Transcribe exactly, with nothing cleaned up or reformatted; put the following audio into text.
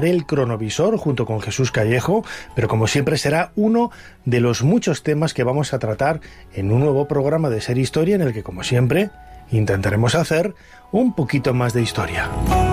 del cronovisor junto con Jesús Callejo, pero como siempre será uno de los muchos temas que vamos a tratar en un nuevo programa de Ser Historia, en el que como siempre intentaremos hacer un poquito más de historia.